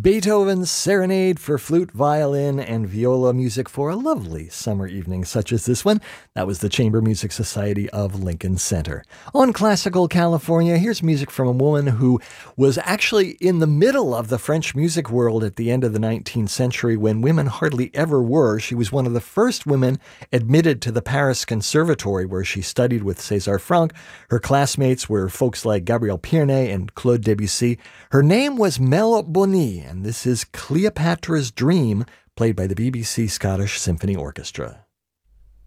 Beethoven's Serenade for flute, violin, and viola music for a lovely summer evening such as this one. That was the Chamber Music Society of Lincoln Center. On Classical California, here's music from a woman who was actually in the middle of the French music world at the end of the 19th century when women hardly ever were. She was one of the first women admitted to the Paris Conservatory where she studied with César Franck. Her classmates were folks like Gabriel Pierné and Claude Debussy. Her name was Mel Boni, and this is Cleopatra's Dream, played by the BBC Scottish Symphony Orchestra.